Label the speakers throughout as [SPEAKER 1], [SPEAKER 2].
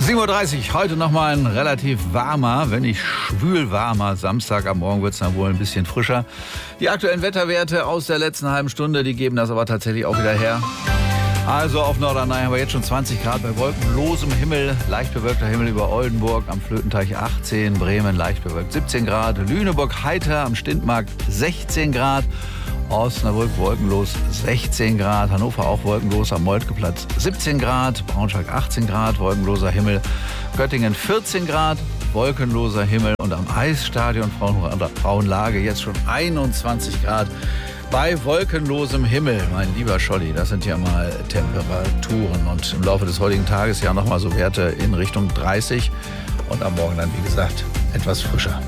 [SPEAKER 1] 7:30 Uhr, heute nochmal ein relativ warmer, wenn nicht schwül warmer Samstag. Am Morgen wird es dann wohl ein bisschen frischer. Die aktuellen Wetterwerte aus der letzten halben Stunde, die geben das aber tatsächlich auch wieder her. Also auf Norderney haben wir jetzt schon 20 Grad bei wolkenlosem Himmel, leicht bewölkter Himmel über Oldenburg, am Flötenteich 18, Bremen leicht bewölkt 17 Grad, Lüneburg heiter, am Stintmarkt 16 Grad, Osnabrück wolkenlos 16 Grad, Hannover auch wolkenlos, am Moltkeplatz 17 Grad, Braunschweig 18 Grad, wolkenloser Himmel, Göttingen 14 Grad, wolkenloser Himmel und am Eisstadion Frauenlage jetzt schon 21 Grad. Bei wolkenlosem Himmel, mein lieber Scholli, das sind ja mal Temperaturen und im Laufe des heutigen Tages ja nochmal so Werte in Richtung 30 und am Morgen dann, wie gesagt, etwas frischer.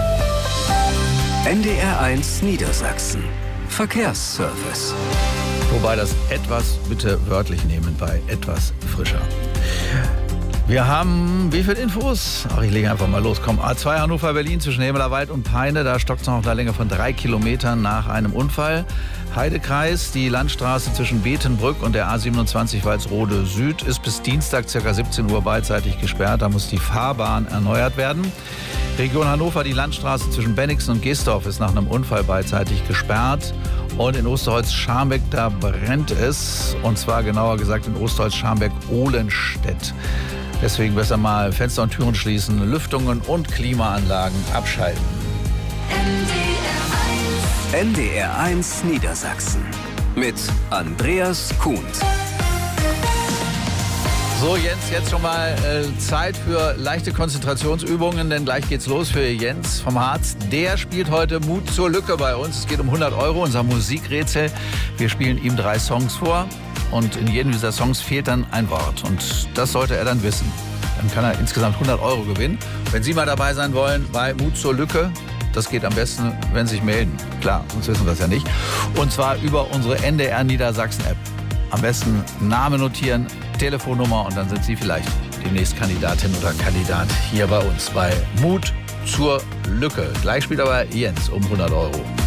[SPEAKER 2] NDR1 Niedersachsen. Verkehrsservice.
[SPEAKER 1] Wobei das etwas bitte wörtlich nehmen bei etwas frischer. Wir haben, wie viele Infos? Ach, ich lege einfach mal los. Komm, A2 Hannover-Berlin zwischen Hemmelerwald und Peine. Da stockt es noch auf einer Länge von 3 Kilometern nach einem Unfall. Heidekreis, die Landstraße zwischen Betenbrück und der A27 Walsrode Süd ist bis Dienstag ca. 17 Uhr beidseitig gesperrt. Da muss die Fahrbahn erneuert werden. Region Hannover, die Landstraße zwischen Bennigsen und Geesdorf ist nach einem Unfall beidseitig gesperrt. Und in Osterholz-Scharmbeck, da brennt es. Und zwar genauer gesagt in Osterholz-Scharmbeck-Ohlenstedt. Deswegen besser mal Fenster und Türen schließen, Lüftungen und Klimaanlagen abschalten.
[SPEAKER 2] NDR1 Niedersachsen mit Andreas Kuhn.
[SPEAKER 1] So, Jens, jetzt schon mal Zeit für leichte Konzentrationsübungen, denn gleich geht's los für Jens vom Harz. Der spielt heute Mut zur Lücke bei uns. Es geht um 100 €, unser Musikrätsel. Wir spielen ihm 3 Songs vor. Und in jedem dieser Songs fehlt dann ein Wort. Und das sollte er dann wissen. Dann kann er insgesamt 100 € gewinnen. Wenn Sie mal dabei sein wollen bei Mut zur Lücke, das geht am besten, wenn Sie sich melden. Klar, sonst wissen wir das ja nicht. Und zwar über unsere NDR Niedersachsen App. Am besten Name notieren, Telefonnummer und dann sind Sie vielleicht demnächst Kandidatin oder Kandidat hier bei uns bei Mut zur Lücke. Gleich spielt aber Jens um 100 €.